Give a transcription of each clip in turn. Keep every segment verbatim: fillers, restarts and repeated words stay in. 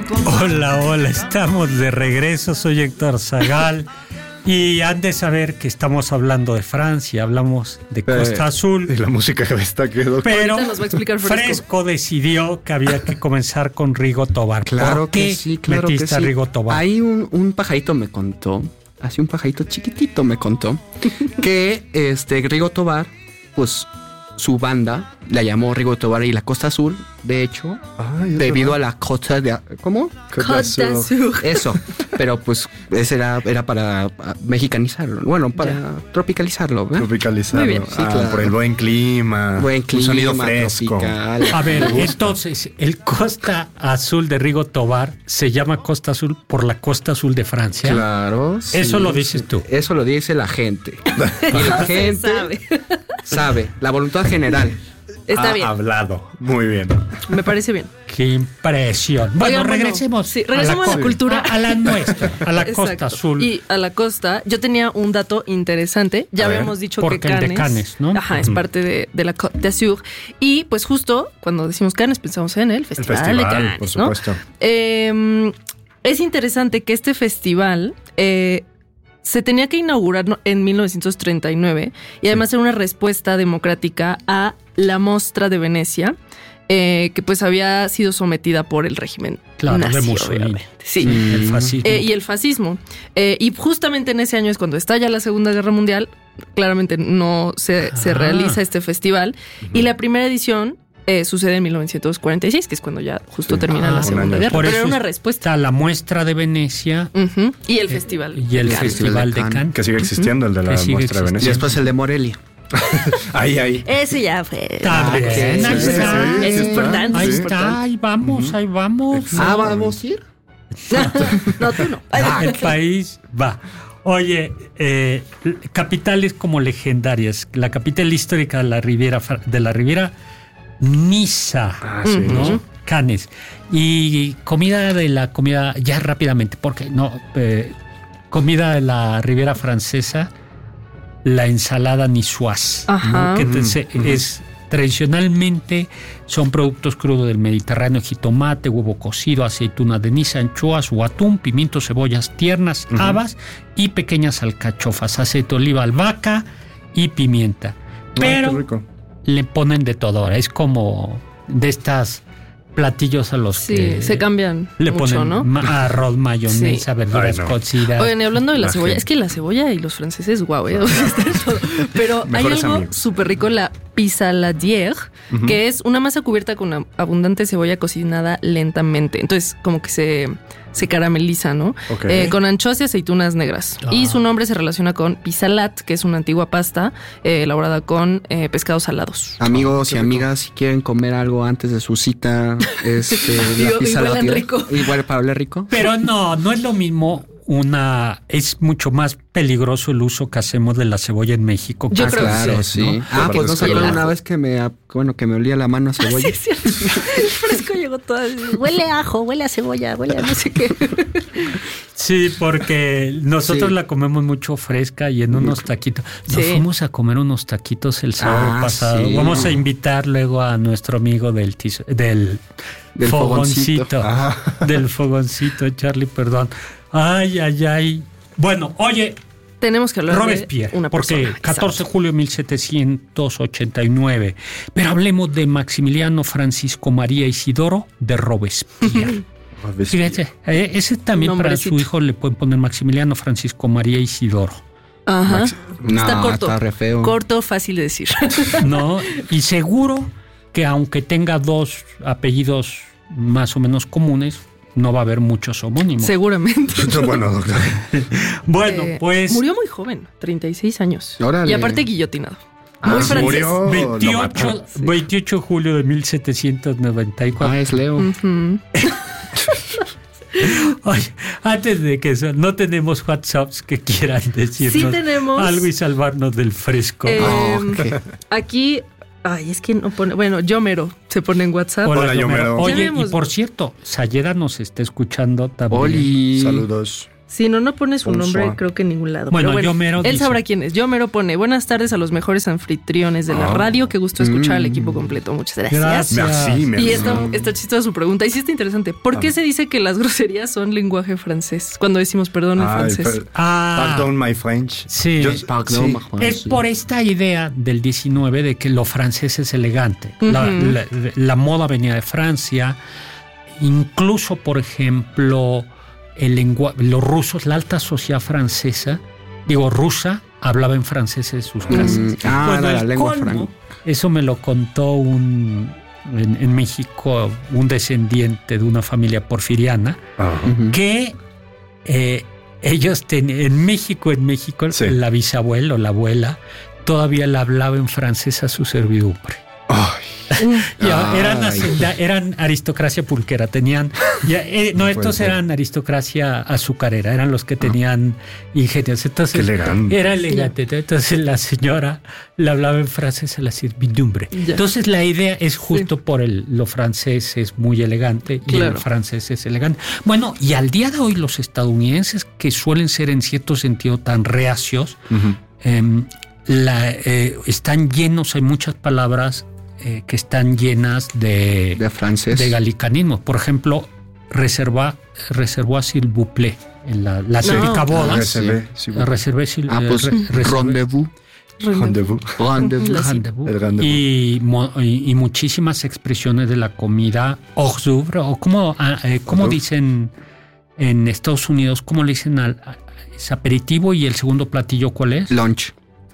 Hola, hola, estamos de regreso, soy Héctor Zagal y han de saber que estamos hablando de Francia, hablamos de Costa eh, Azul. Y la música que está quedó. Pero nos va a explicar Fresco. Fresco decidió que había que comenzar con Rigo Tobar. Claro ¿Por qué que sí, claro metiste que sí. a Rigo Tobar? Ahí un, un pajarito me contó, así un pajarito chiquitito me contó, que este Rigo Tobar, pues su banda la llamó Rigo Tobar y la Costa Azul, de hecho, Ay, debido verdad. a la costa de... ¿Cómo? Costa Azul. Eso, pero pues ese era, era para mexicanizarlo, bueno, para ya. tropicalizarlo. ¿eh? Tropicalizarlo, Muy bien. Sí, ah, claro. Por el buen clima, buen clima, un sonido fresco. Tropical. A ver, entonces, el Costa Azul de Rigo Tobar se llama Costa Azul por la Costa Azul de Francia. Claro. Sí, eso lo dices tú. Eso lo dice la gente. Y la gente sabe. sabe, la voluntad general. Está ha bien. hablado. Muy bien. Me parece bien. Qué impresión. Bueno, Oigan, regresemos, sí, regresemos a la, a la cultura. A, a la nuestra, a la Costa Exacto. Azul. Y a la costa, yo tenía un dato interesante. Ya a habíamos ver, dicho porque que el Cannes, de Cannes, ¿no? Ajá, Uh-huh. es parte de, de la Côte d'Azur. Y pues justo cuando decimos Cannes, pensamos en el Festival, el festival de Cannes, por supuesto. ¿no? Eh, es interesante que este festival... Eh, se tenía que inaugurar en mil novecientos treinta y nueve y además sí. era una respuesta democrática a la Mostra de Venecia, eh, que pues había sido sometida por el régimen claro, nazi, de Mussolini. obviamente. Sí. Mm. El fascismo. Eh, y el fascismo. Eh, y justamente en ese año es cuando estalla la Segunda Guerra Mundial, claramente no se, se realiza este festival. Uh-huh. Y la primera edición... Eh, sucede en mil novecientos cuarenta y seis, que es cuando ya justo sí. termina ah, la Segunda Guerra. Por pero eso era una respuesta. Está la Muestra de Venecia. Uh-huh. Y el eh, festival. Y el, el Festival de Cannes. Cannes. Que sigue existiendo, uh-huh. el de la Muestra existiendo. de Venecia. Y después el de Morelia. ahí, ahí. Ese ya fue. Está bien. Sí, ahí sí, está. Sí, es sí, importante. Ahí es está. importante. Ahí vamos, uh-huh. ahí vamos. Ah, ¿vamos a ir? No, tú no. Ah, el país va. Oye, eh, capitales como legendarias. La capital histórica de la Riviera, de la Riviera Niza, ah, sí. ¿no? Cannes. Y comida de la comida, ya rápidamente, porque no, eh, comida de la Riviera Francesa, la ensalada niçoise, ¿no? Que te, se, uh-huh. es tradicionalmente son productos crudos del Mediterráneo, jitomate, huevo cocido, aceituna de Niza, anchoas o atún, pimientos, cebollas tiernas, uh-huh. habas y pequeñas alcachofas, aceite de oliva, albahaca y pimienta. Pero rico. le ponen de todo. Es como de estas platillos a los sí, que se cambian le mucho, ponen ¿no? ma- arroz, mayonesa, sí. verduras Ay, no. cocidas. Oigan, y hablando de la, la cebolla, gente. Es que la cebolla y los franceses, guau, ¿eh? O sea, está en todo. Pero Mejores hay algo súper rico, la pissaladière, uh-huh. que es una masa cubierta con una abundante cebolla cocinada lentamente. Entonces, como que se... se carameliza, ¿no? Okay. Eh, con anchoas y aceitunas negras. Ah. Y su nombre se relaciona con pisalat, que es una antigua pasta eh, elaborada con eh, pescados salados. Amigos oh, y amigas, si quieren comer algo antes de su cita, este, la pisalat. rico. Igual para hablar rico. Pero no, no es lo mismo. Una es mucho más peligroso el uso que hacemos de la cebolla en México. Yo ah, creo claro, que sí. ¿no? Ah, pues no se acuerdan una vez que me bueno que me olía la mano a cebolla. Sí, sí. El Fresco llegó todo. Huele a ajo, huele a cebolla, huele a no sé qué. Sí, porque nosotros sí. la comemos mucho fresca y en unos taquitos. Nos sí. fuimos a comer unos taquitos el sábado ah, pasado. Sí. Vamos a invitar luego a nuestro amigo del tizo, del, del fogoncito, fogoncito. Ah. del fogoncito, Charlie, perdón. Ay, ay, ay. Bueno, oye, tenemos que hablar Robespierre, de una porque persona. catorce de julio de mil setecientos ochenta y nueve. Pero hablemos de Maximiliano Francisco María Isidoro de Robespierre. Fíjate, eh, ese también Nombrecito. Para su hijo le pueden poner Maximiliano Francisco María Isidoro. Ajá. Max... No, está corto. Está re feo. Corto, fácil de decir. No, y seguro que aunque tenga dos apellidos más o menos comunes, no va a haber muchos homónimos. Seguramente. Bueno, doctor. Bueno, eh, pues... Murió muy joven, treinta y seis años. Órale. Y aparte guillotinado. Ah, muy francés. Murió, veintiocho, sí. veintiocho de julio de mil setecientos noventa y cuatro. Ah, es Leo. Uh-huh. Oye, antes de que eso, no tenemos WhatsApps que quieran decirnos sí tenemos, algo y salvarnos del fresco. Eh, oh, okay. Aquí... Ay, es que no pone... Bueno, Yomero se pone en WhatsApp. Hola, Yomero. Oye, y por cierto, Sayera nos está escuchando también. Oli. Saludos. Si no, no pone su nombre, soir. Creo que en ningún lado. Bueno, bueno yo mero. Él dice. sabrá quién es. Yo mero pone, buenas tardes a los mejores anfitriones de la oh. radio. Qué gusto escuchar mm. al equipo completo. Muchas gracias. Gracias. Merci, merci. Y está, está chistosa su pregunta. Y sí está interesante. ¿Por ah. qué se dice que las groserías son lenguaje francés? Cuando decimos perdón en ah, francés. Per, ah. Pardon my French. Sí. Just, pardon, sí. My es por esta idea del diecinueve de que lo francés es elegante. Uh-huh. la, la, la moda venía de Francia. Incluso, por ejemplo... El lengua, los rusos, la alta sociedad francesa, digo rusa, hablaba en francés en sus casas. Mm, ah, bueno, la lengua franca. Eso me lo contó un en, en México un descendiente de una familia porfiriana, uh-huh. que eh, ellos tenían en México, en México, sí. la bisabuela o la abuela todavía le hablaba en francés a su servidumbre. Ay. Ya, eran, hacenda, eran aristocracia pulquera, tenían ya, eh, no, estos eran aristocracia azucarera, eran los que tenían ingenios. Entonces elegante. Era elegante. Entonces la señora le hablaba en francés a la servidumbre. Ya. Entonces la idea es justo sí. por el lo francés es muy elegante y claro. el francés es elegante. Bueno, y al día de hoy los estadounidenses, que suelen ser en cierto sentido tan reacios, uh-huh. eh, la, eh, están llenos, hay muchas palabras Eh, que están llenas de, de francés, de galicanismo. Por ejemplo, reserva, reservoir s'il vous plaît, en la, la típica no. boda. Reservé, sí. Reservé s'il ah, pues, re, rendezvous. Rendezvous. Rendezvous. Rendezvous. Y, y, y muchísimas expresiones de la comida hors d'oeuvre, o como, eh, como dicen en Estados Unidos, ¿cómo le dicen al es aperitivo y el segundo platillo cuál es? Lunch.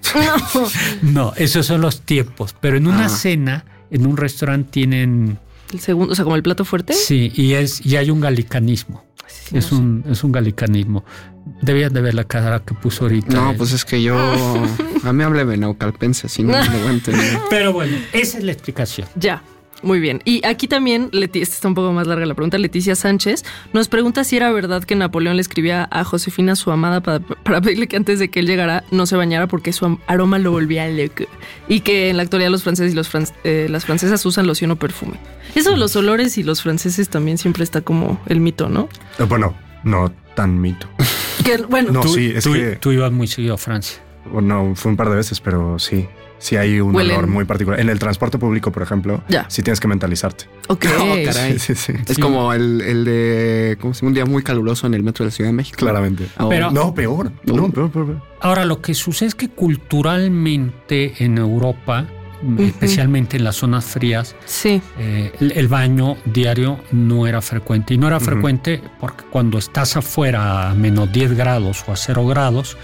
No. no, esos son los tiempos. Pero en una ah. cena, en un restaurante tienen... ¿El segundo? O sea, como el plato fuerte. Sí, y es y hay un galicanismo. Sí, es, no un, es un galicanismo. Debían de ver la cara que puso ahorita. No, pues es que yo... A mí hábleme naucalpense, así no me voy a entender. Pero bueno, esa es la explicación. Ya. Muy bien. Y aquí también, Leti, esta está un poco más larga la pregunta, Leticia Sánchez nos pregunta si era verdad que Napoleón le escribía a Josefina, su amada, para, para pedirle que antes de que él llegara no se bañara porque su aroma lo volvía loco. Y que en la actualidad los franceses y los fran- eh, las francesas usan loción o perfume. Eso de los olores y los franceses también siempre está como el mito, ¿no? Eh, bueno, no tan mito. Que, bueno, no, tú, sí, es tú, que... tú ibas muy seguido a Francia. Bueno, fue un par de veces, pero sí. Sí hay un Huelen. olor muy particular. En el transporte público, por ejemplo, ya. sí tienes que mentalizarte. Ok. Oh, caray. Sí, sí, sí. Es sí. como el, el de como si un día muy caluroso en el metro de la Ciudad de México. Claramente. Oh. Pero, no, peor. No, no peor, peor, peor. Ahora, lo que sucede es que culturalmente en Europa, uh-huh. especialmente en las zonas frías, sí. eh, el, el baño diario no era frecuente. Y no era uh-huh. frecuente porque cuando estás afuera a menos diez grados o a cero grados,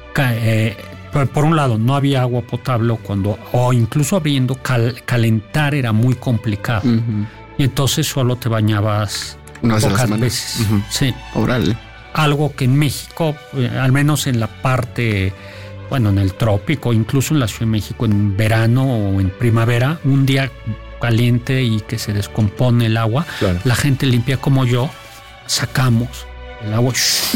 eh, por un lado, no había agua potable cuando, o incluso abriendo, cal, calentar era muy complicado. Uh-huh. Y entonces solo te bañabas Una vez pocas a la semana. veces. Uh-huh. Sí. Órale. Algo que en México, eh, al menos en la parte, bueno, en el trópico, incluso en la Ciudad de México, en verano o en primavera, un día caliente y que se descompone el agua, claro. la gente limpia como yo, sacamos el agua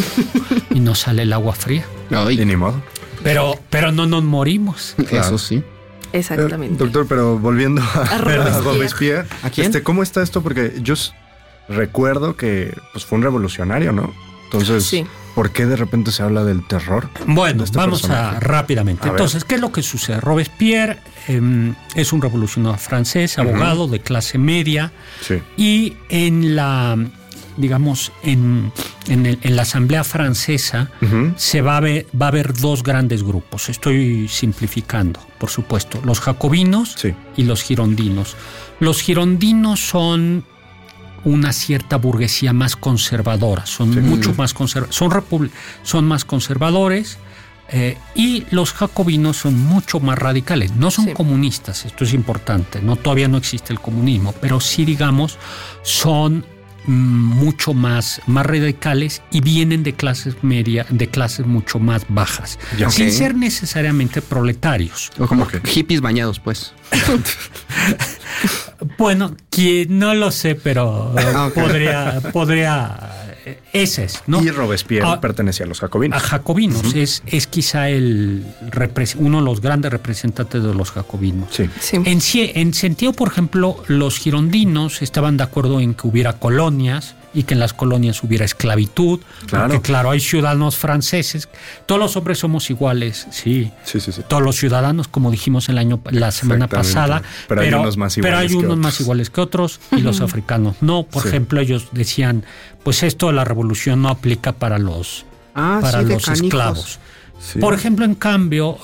y nos sale el agua fría. Ay. Y ni modo. Pero, pero no nos morimos. Claro. Eso sí. Exactamente. Eh, doctor, pero volviendo a, a Robespierre, ¿a quién? Este, ¿cómo está esto? Porque yo recuerdo que pues, fue un revolucionario, ¿no? Entonces, sí. ¿por qué de repente se habla del terror? Bueno, de este vamos personaje? a rápidamente. A Entonces, ver. ¿qué es lo que sucede? Robespierre eh, es un revolucionario francés, abogado uh-huh. de clase media. Sí. Y en la... digamos, en, en, el, en la Asamblea Francesa uh-huh. se va a, ver, va a haber dos grandes grupos. Estoy simplificando, por supuesto. Los jacobinos sí. y los girondinos. Los girondinos son una cierta burguesía más conservadora. Son sí. mucho más conservadores. Son, repub- son más conservadores. Eh, y los jacobinos son mucho más radicales. No son sí. comunistas, esto es importante. No, todavía no existe el comunismo, pero sí, digamos, son mucho más, más radicales y vienen de clases media, de clases mucho más bajas, okay. sin ser necesariamente proletarios. O como okay. hippies bañados, pues. Bueno, que no lo sé, pero okay. podría, podría. Ese es, ¿no? Y Robespierre a, pertenecía a los jacobinos. A jacobinos, uh-huh. es, es quizá el uno de los grandes representantes de los jacobinos. Sí. Sí. En, en sentido, por ejemplo, los girondinos estaban de acuerdo en que hubiera colonias y que en las colonias hubiera esclavitud. Claro. Porque, claro, hay ciudadanos franceses. Todos los hombres somos iguales, sí. Sí, sí, sí. Todos los ciudadanos, como dijimos el año, la semana pasada. Pero, pero hay unos más iguales, pero hay que, unos otros. más iguales que otros y los africanos no. Por sí. ejemplo, ellos decían, pues esto de la revolución no aplica para los, ah, para sí, los esclavos. Sí. Por ejemplo, en cambio,